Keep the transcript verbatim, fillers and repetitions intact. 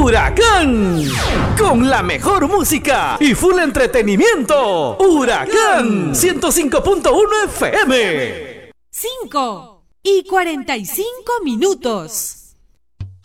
Huracán, con la mejor música y full entretenimiento. Huracán ciento cinco punto uno F M. cinco y cuarenta y cinco minutos.